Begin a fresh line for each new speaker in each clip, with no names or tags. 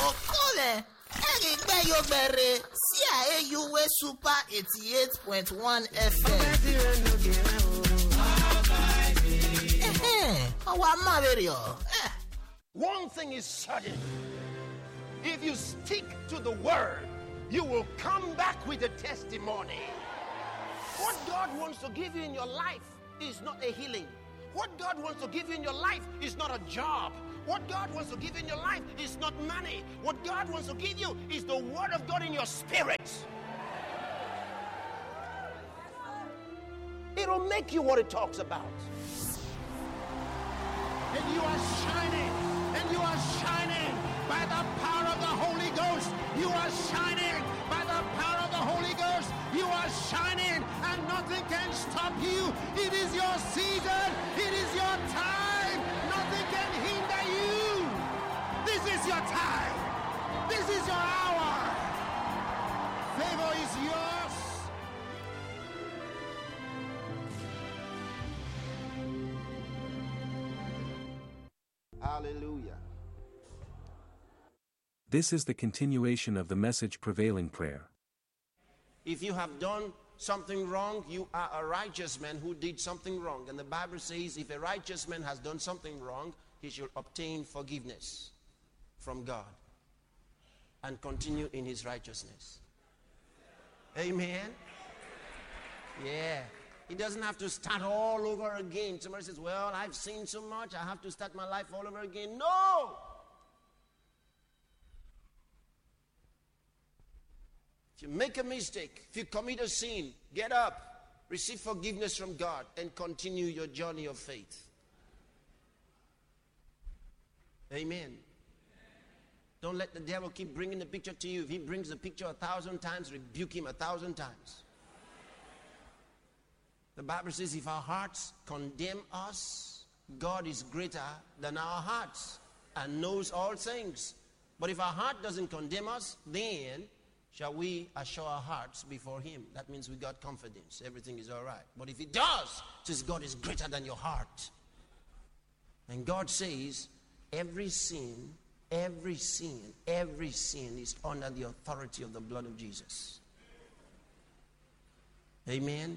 Okole, Erigbe Yogbere, CIAUA Super 88.1 FM.
One thing is certain. If you stick to the word, you will come back with a testimony. What God wants to give you in your life is not a healing. What God wants to give you in your life is not a job. What God wants to give you in your life is not money. What God wants to give you is the word of God in your spirit. It'll make you what it talks about. And you are shining. And you are shining by the power of the Holy Ghost. You are shining by the power of the Holy Ghost. You are shining and nothing can stop you. It is your season. It is your time. Nothing can hinder you. This is your time. This is your hour. Favor is yours. Hallelujah.
This is the continuation of the Message Prevailing Prayer.
If you have done something wrong, you are a righteous man who did something wrong. And the Bible says if a righteous man has done something wrong, he should obtain forgiveness from God and continue in his righteousness. Amen? Yeah. He doesn't have to start all over again. Somebody says, well, I've seen so much, I have to start my life all over again. No! If you make a mistake, if you commit a sin, get up, receive forgiveness from God, and continue your journey of faith. Amen. Don't let the devil keep bringing the picture to you. If he brings the picture 1,000 times, rebuke him 1,000 times. The Bible says if our hearts condemn us, God is greater than our hearts and knows all things. But if our heart doesn't condemn us, then shall we assure our hearts before him. That means we got confidence. Everything is all right. But if it does, it says God is greater than your heart. And God says every sin is under the authority of the blood of Jesus. Amen.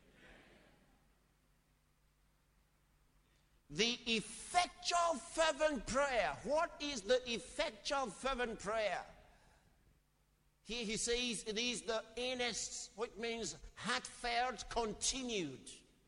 The effectual fervent prayer. What is the effectual fervent prayer? Here he says it is the earnest, which means heartfelt, continued.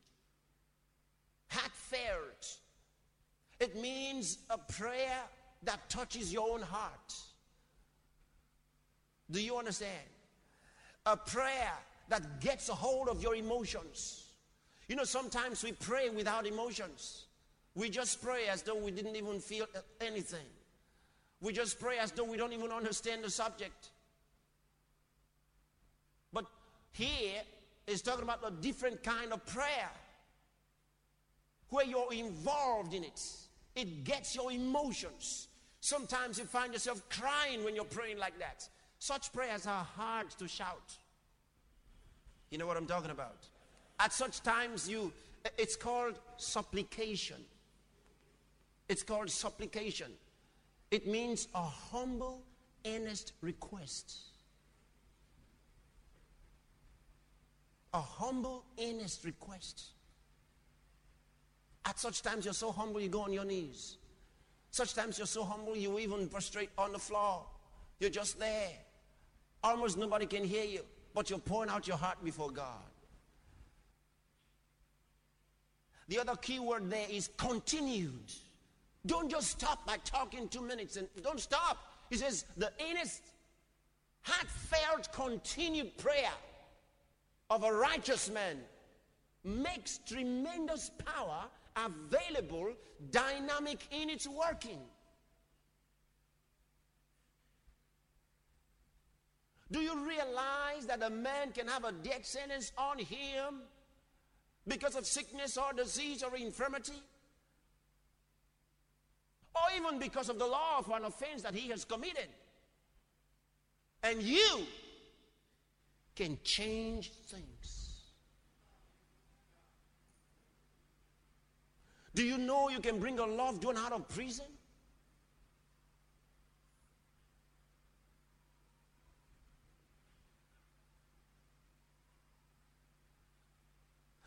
Heartfelt. It means a prayer that touches your own heart. Do you understand? A prayer that gets a hold of your emotions. You know, sometimes we pray without emotions. We just pray as though we didn't even feel anything. We just pray as though we don't even understand the subject. But here is talking about a different kind of prayer where you're involved in it. It gets your emotions. Sometimes you find yourself crying when you're praying like that. Such prayers are hard to shout. You know what I'm talking about? At such times it's called supplication. It's called supplication. It means a humble, earnest request. A humble, earnest request. At such times you're so humble you go on your knees. Such times you're so humble you even prostrate on the floor. You're just there. Almost nobody can hear you, but you're pouring out your heart before God. The other key word there is continued. Don't just stop by talking 2 minutes and don't stop. He says the earnest, heartfelt, continued prayer of a righteous man makes tremendous power available, dynamic in its working. Do you realize that a man can have a death sentence on him because of sickness or disease or infirmity? Or even because of the law of an offense that he has committed. And you can change things. Do you know you can bring a loved one out of prison?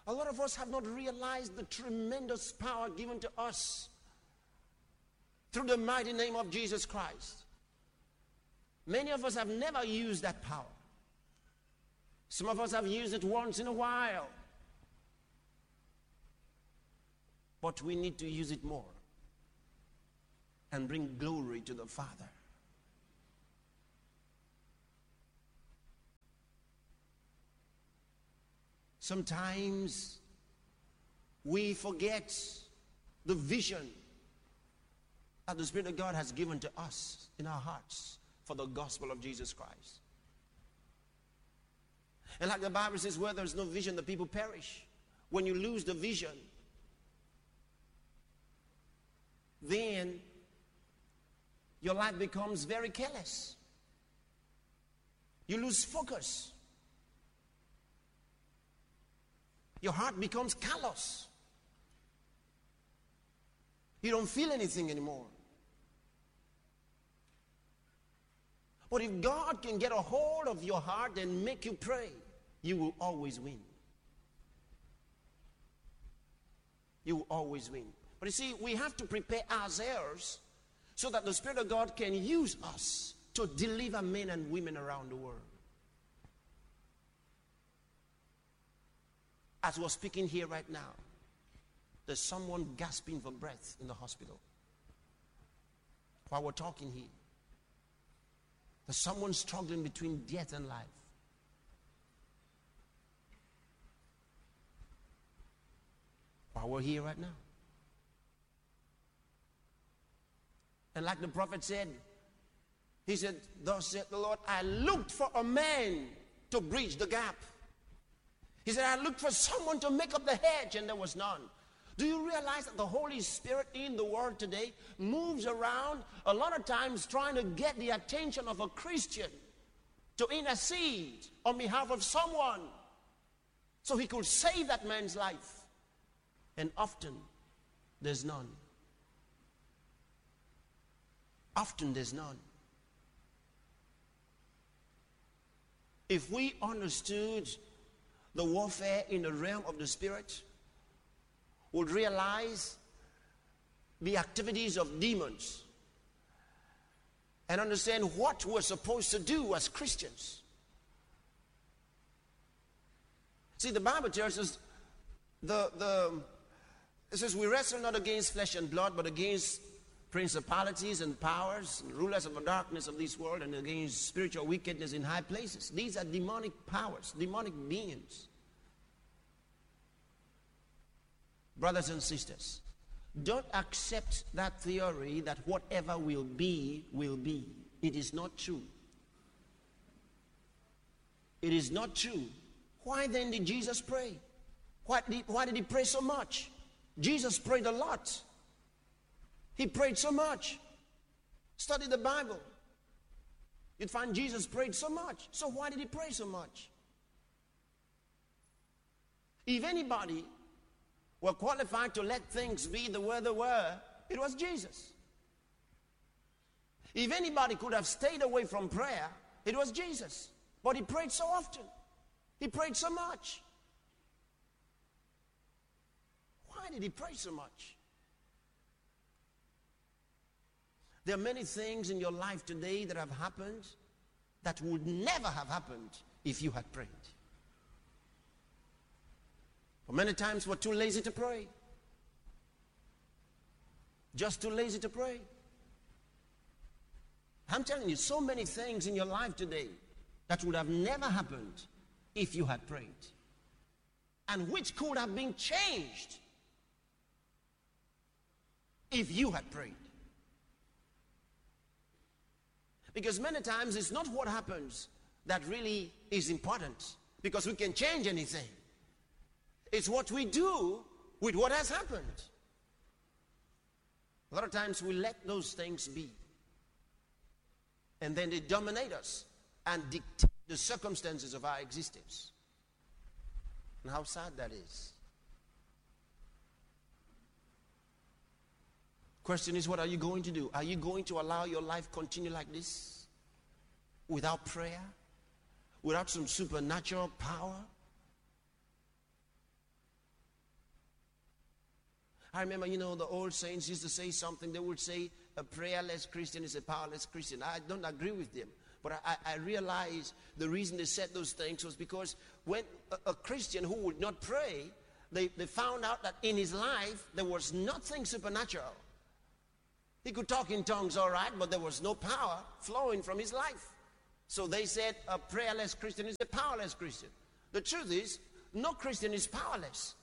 A lot of us have not realized the tremendous power given to us through the mighty name of Jesus Christ. Many of us have never used that power. Some of us have used it once in a while. But we need to use it more and bring glory to the Father. Sometimes we forget the vision that the Spirit of God has given to us in our hearts for the gospel of Jesus Christ. And like the Bible says, where there's no vision, the people perish. When you lose the vision, then your life becomes very careless. You lose focus. Your heart becomes callous. You don't feel anything anymore. But if God can get a hold of your heart and make you pray, you will always win. You will always win. But you see, we have to prepare ourselves so that the Spirit of God can use us to deliver men and women around the world. As we're speaking here right now, there's someone gasping for breath in the hospital. While we're talking here, there's someone struggling between death and life. While we're here right now. And like the prophet said, he said, thus said the Lord, I looked for a man to bridge the gap. He said, I looked for someone to make up the hedge, and there was none. Do you realize that the Holy Spirit in the world today moves around a lot of times trying to get the attention of a Christian to intercede on behalf of someone so he could save that man's life? And often there's none. Often there's none. If we understood the warfare in the realm of the Spirit, would realize the activities of demons and understand what we're supposed to do as Christians. See, the Bible tells us it says we wrestle not against flesh and blood, but against principalities and powers, and rulers of the darkness of this world, and against spiritual wickedness in high places. These are demonic powers, demonic beings. Brothers and sisters, don't accept that theory that whatever will be, will be. It is not true. It is not true. Why then did Jesus pray? Why did he pray so much? Jesus prayed a lot. He prayed so much. Study the Bible. You'd find Jesus prayed so much. So why did he pray so much? If anybody were qualified to let things be the way they were, it was Jesus. If anybody could have stayed away from prayer, it was Jesus. But he prayed so often. He prayed so much. Why did he pray so much? There are many things in your life today that have happened that would never have happened if you had prayed. But many times we're too lazy to pray. Just too lazy to pray. I'm telling you, so many things in your life today that would have never happened if you had prayed. And which could have been changed if you had prayed. Because many times it's not what happens that really is important, because we can change anything. It's what we do with what has happened. A lot of times we let those things be, and then they dominate us and dictate the circumstances of our existence. And how sad that is. Question is, what are you going to do? Are you going to allow your life continue like this? Without prayer? Without some supernatural power? I remember, the old saints used to say something. They would say, a prayerless Christian is a powerless Christian. I don't agree with them. But I realize the reason they said those things was because when a Christian who would not pray, they found out that in his life there was nothing supernatural. He could talk in tongues all right, but there was no power flowing from his life. So they said a prayerless Christian is a powerless Christian. The truth is, no Christian is powerless.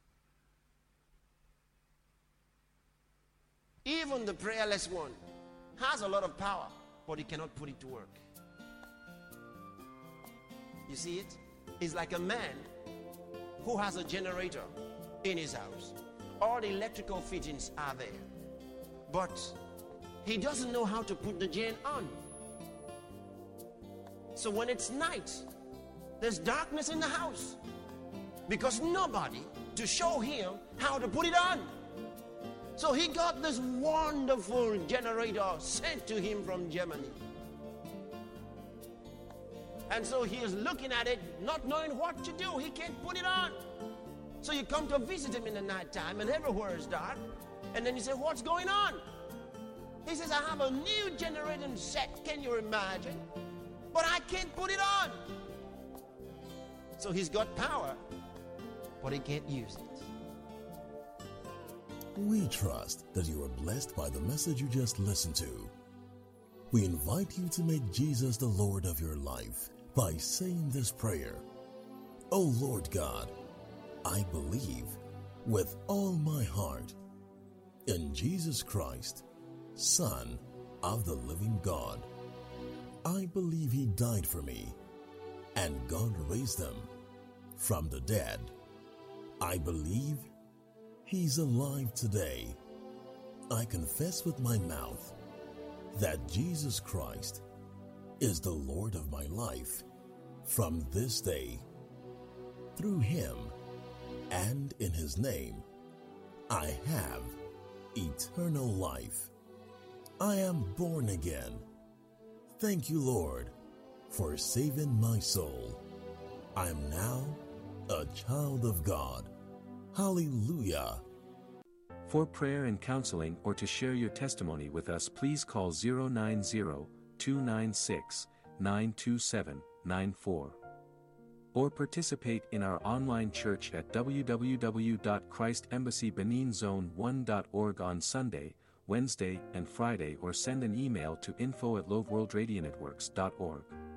Even the prayerless one has a lot of power, but he cannot put it to work. You see it? It's like a man who has a generator in his house. All the electrical fittings are there. But he doesn't know how to put the gen on. So when it's night, there's darkness in the house because nobody to show him how to put it on. So he got this wonderful generator sent to him from Germany. And so he is looking at it, not knowing what to do. He can't put it on. So you come to visit him in the night time and everywhere is dark. And then you say, what's going on? He says, I have a new generating set. Can you imagine? But I can't put it on. So he's got power, but he can't use it.
We trust that you are blessed by the message you just listened to. We invite you to make Jesus the Lord of your life by saying this prayer. Oh Lord God, I believe with all my heart in Jesus Christ, Son of the living God. I believe he died for me and God raised him from the dead. I believe he's alive today. I confess with my mouth that Jesus Christ is the Lord of my life from this day. Through him and in his name, I have eternal life. I am born again. Thank you, Lord, for saving my soul. I am now a child of God. Hallelujah.
For prayer and counseling or to share your testimony with us, please call 090-296-92794. Or participate in our online church at www.christembassybeninzone1.org on Sunday, Wednesday, and Friday, or send an email to info@loveworldradionetworks.org.